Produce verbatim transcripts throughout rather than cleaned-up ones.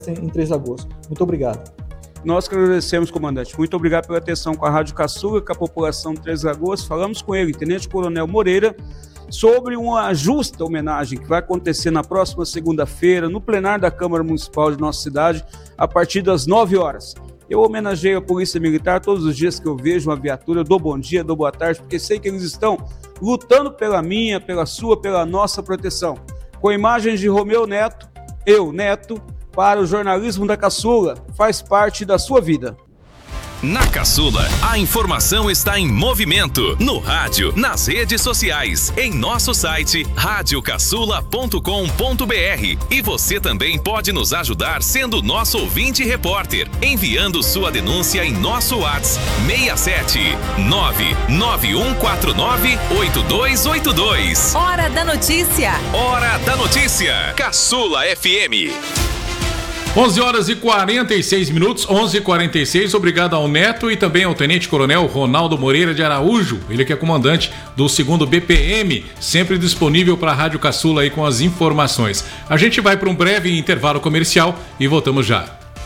em Três Lagoas. Muito obrigado. Nós que agradecemos, comandante. Muito obrigado pela atenção com a Rádio Caçula, com a população de Três Lagoas. Falamos com ele, Tenente Coronel Moreira, sobre uma justa homenagem que vai acontecer na próxima segunda-feira, no plenário da Câmara Municipal de nossa cidade, a partir das nove horas. Eu homenageio a Polícia Militar todos os dias que eu vejo uma viatura, eu dou bom dia, dou boa tarde, porque sei que eles estão lutando pela minha, pela sua, pela nossa proteção. Com imagens de Romeu Neto, eu, Neto, para o jornalismo da Caçula, faz parte da sua vida. Na Caçula, a informação está em movimento, no rádio, nas redes sociais, em nosso site rádio caçula ponto com ponto b r. E você também pode nos ajudar sendo nosso ouvinte repórter, enviando sua denúncia em nosso WhatsApp seis sete nove nove um quatro nove oito dois oito dois. Hora da notícia. Hora da notícia. Caçula F M. onze horas e quarenta e seis minutos, onze e quarenta e seis. Obrigado ao Neto e também ao Tenente Coronel Ronaldo Moreira de Araújo, ele que é comandante do segundo B P M, sempre disponível para a Rádio Caçula aí com as informações. A gente vai para um breve intervalo comercial e voltamos já.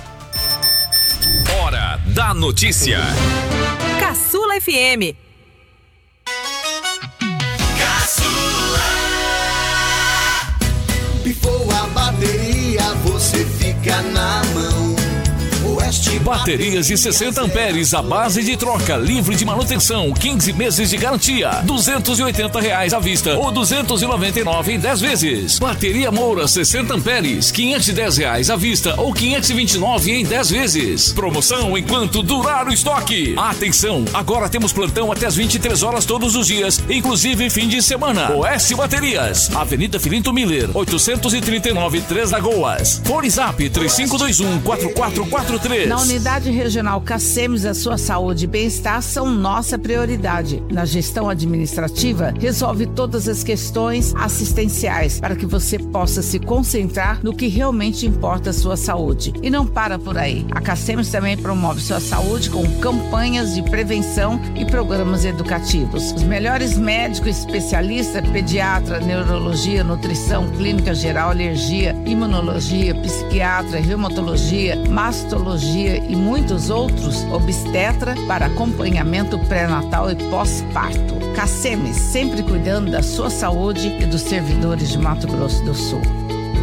Hora da notícia. Caçula F M. Caçula. Pifou a bateria, você fica na mão. Oeste Baterias de sessenta amperes, a base de troca, livre de manutenção, quinze meses de garantia, duzentos e oitenta reais à vista ou duzentos e noventa e nove em dez vezes. Bateria Moura sessenta amperes, quinhentos e dez reais à vista ou quinhentos e vinte e nove em dez vezes. Promoção enquanto durar o estoque. Atenção, agora temos plantão até as vinte e três horas todos os dias, inclusive fim de semana. Oeste Baterias, Avenida Filinto Miller, oitocentos e trinta e nove, Três Lagoas. Fone Zap três cinco dois um quatro quatro quatro três. Na Unidade Regional Cacemes, a sua saúde e bem-estar são nossa prioridade. Na gestão administrativa, resolve todas as questões assistenciais para que você possa se concentrar no que realmente importa a sua saúde. E não para por aí. A Cacemes também promove sua saúde com campanhas de prevenção e programas educativos. Os melhores médicos especialistas, pediatra, neurologia, nutrição, clínica geral, alergia, imunologia, psiquiatra, reumatologia, mastologia e muitos outros, obstetra para acompanhamento pré-natal e pós-parto. Cacemes, sempre cuidando da sua saúde e dos servidores de Mato Grosso do Sul.